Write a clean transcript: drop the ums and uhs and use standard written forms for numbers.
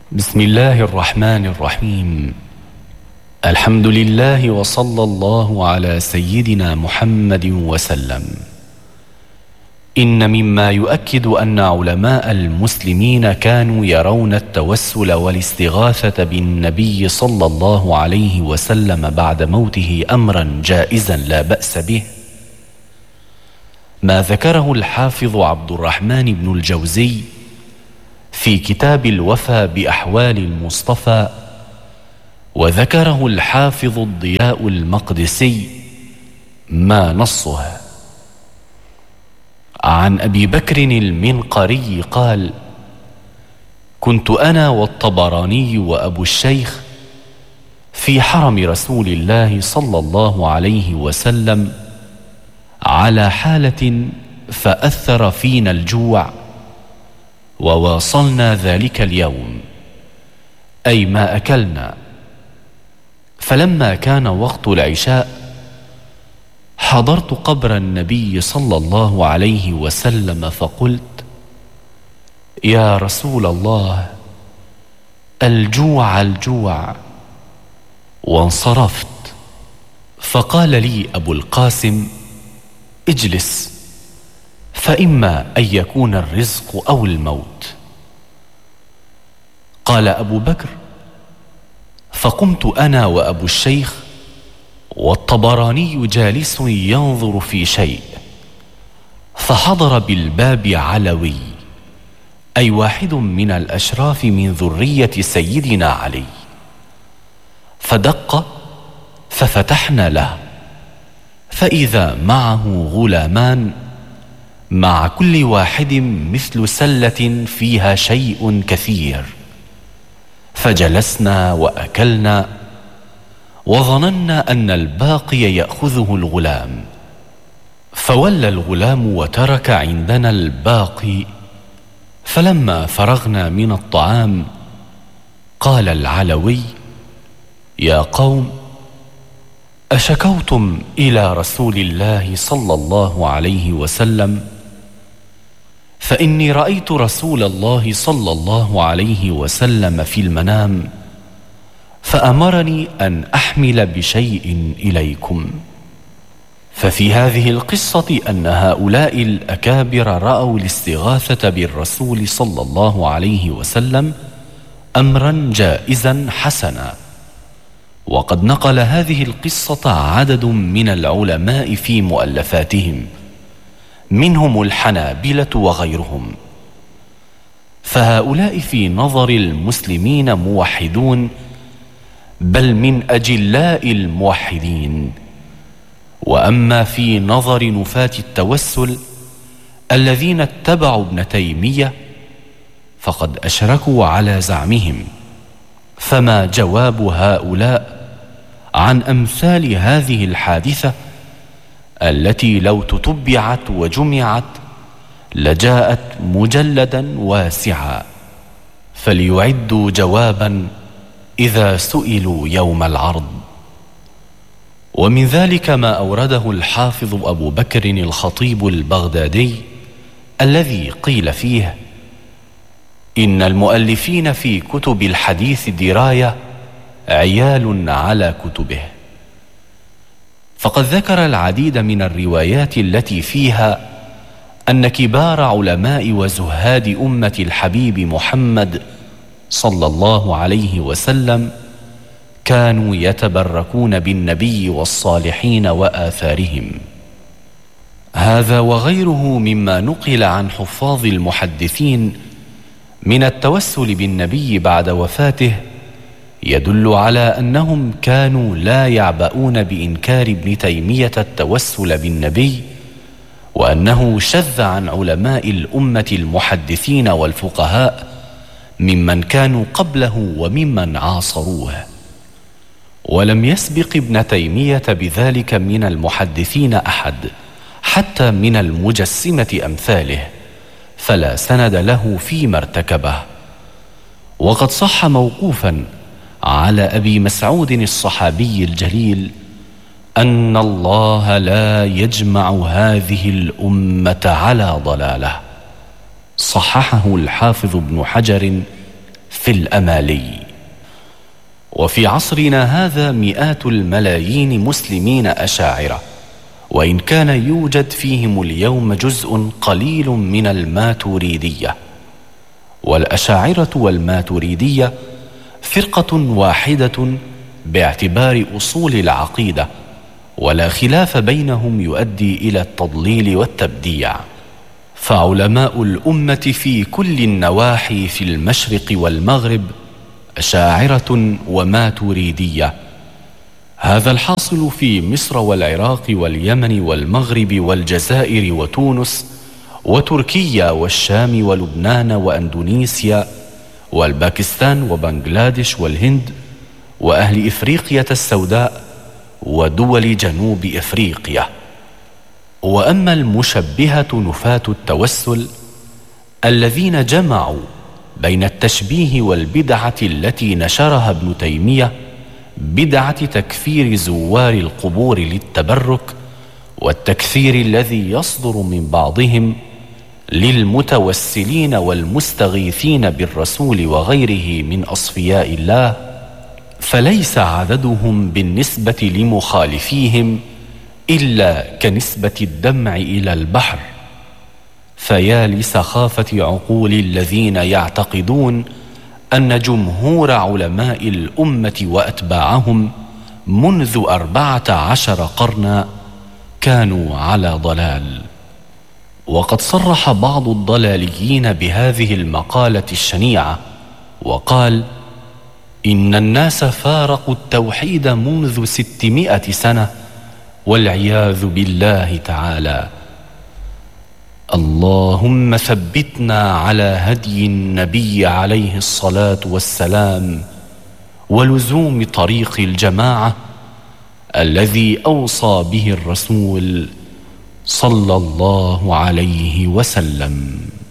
بسم الله الرحمن الرحيم. الحمد لله وصلى الله على سيدنا محمد وسلم. إن مما يؤكد أن علماء المسلمين كانوا يرون التوسل والاستغاثة بالنبي صلى الله عليه وسلم بعد موته أمرا جائزا لا بأس به ما ذكره الحافظ عبد الرحمن بن الجوزي في كتاب الوفى بأحوال المصطفى، وذكره الحافظ الضياء المقدسي ما نصه عن أبي بكر المنقري قال: كنت أنا والطبراني وأبو الشيخ في حرم رسول الله صلى الله عليه وسلم على حالة فأثر فينا الجوع، وواصلنا ذلك اليوم، أي ما أكلنا. فلما كان وقت العشاء حضرت قبر النبي صلى الله عليه وسلم فقلت: يا رسول الله، الجوع الجوع، وانصرفت. فقال لي أبو القاسم: اجلس، فإما أن يكون الرزق أو الموت. قال أبو بكر: فقمت أنا وأبو الشيخ والطبراني جالس ينظر في شيء، فحضر بالباب علوي، أي واحد من الأشراف من ذرية سيدنا علي، فدق، ففتحنا له، فإذا معه غلامان مع كل واحد مثل سلة فيها شيء كثير، فجلسنا وأكلنا، وظننا أن الباقي يأخذه الغلام، فولى الغلام وترك عندنا الباقي. فلما فرغنا من الطعام قال العلوي: يا قوم، أشكوتم إلى رسول الله صلى الله عليه وسلم؟ فإني رأيت رسول الله صلى الله عليه وسلم في المنام، فأمرني أن أحمل بشيء إليكم. ففي هذه القصة أن هؤلاء الأكابر رأوا الاستغاثة بالرسول صلى الله عليه وسلم أمرا جائزا حسنا. وقد نقل هذه القصة عدد من العلماء في مؤلفاتهم، منهم الحنابلة وغيرهم. فهؤلاء في نظر المسلمين موحدون، بل من أجلاء الموحدين. وأما في نظر نفاة التوسل الذين اتبعوا ابن تيمية فقد أشركوا على زعمهم. فما جواب هؤلاء عن أمثال هذه الحادثة التي لو تتبعت وجمعت لجاءت مجلدا واسعا، فليعدوا جوابا إذا سئلوا يوم العرض. ومن ذلك ما أورده الحافظ أبو بكر الخطيب البغدادي الذي قيل فيه: إن المؤلفين في كتب الحديث دراية عيال على كتبه. فقد ذكر العديد من الروايات التي فيها أن كبار علماء وزهاد أمة الحبيب محمد صلى الله عليه وسلم كانوا يتبركون بالنبي والصالحين وآثارهم. هذا وغيره مما نقل عن حفاظ المحدثين من التوسل بالنبي بعد وفاته يدل على أنهم كانوا لا يعبؤون بإنكار ابن تيمية التوسل بالنبي، وأنه شذ عن علماء الأمة المحدثين والفقهاء ممن كانوا قبله وممن عاصروه. ولم يسبق ابن تيمية بذلك من المحدثين أحد، حتى من المجسمة أمثاله، فلا سند له فيما ارتكبه. وقد صح موقوفا على أبي مسعود الصحابي الجليل أن الله لا يجمع هذه الأمة على ضلالة، صححه الحافظ ابن حجر في الأمالي. وفي عصرنا هذا مئات الملايين مسلمين أشاعرة، وإن كان يوجد فيهم اليوم جزء قليل من الماتريدية. والأشاعرة والماتريدية فرقة واحدة باعتبار أصول العقيدة، ولا خلاف بينهم يؤدي إلى التضليل والتبديع. فعلماء الأمة في كل النواحي في المشرق والمغرب أشاعرة وماتريدية. هذا الحاصل في مصر والعراق واليمن والمغرب والجزائر وتونس وتركيا والشام ولبنان وأندونيسيا والباكستان وبنغلاديش والهند وأهل إفريقيا السوداء ودول جنوب إفريقيا. وأما المشبهة نفاة التوسل الذين جمعوا بين التشبيه والبدعة التي نشرها ابن تيمية، بدعة تكفير زوار القبور للتبرك، والتكفير الذي يصدر من بعضهم للمتوسلين والمستغيثين بالرسول وغيره من أصفياء الله، فليس عددهم بالنسبة لمخالفيهم إلا كنسبة الدمع إلى البحر. فيا لسخافة عقول الذين يعتقدون أن جمهور علماء الأمة وأتباعهم منذ 14 قرنا كانوا على ضلال. وقد صرح بعض الضلاليين بهذه المقالة الشنيعة وقال: إن الناس فارقوا التوحيد منذ 600 سنة والعياذ بالله تعالى. اللهم ثبتنا على هدي النبي عليه الصلاة والسلام ولزوم طريق الجماعة الذي أوصى به الرسول صلى الله عليه وسلم.